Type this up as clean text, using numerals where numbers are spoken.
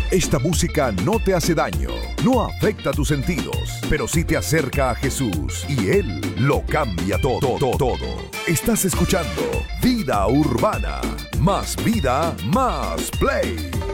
Esta música no te hace daño, no afecta tus sentidos, pero sí te acerca a Jesús y Él lo cambia todo. Estás escuchando Vida Urbana. Más vida, más play.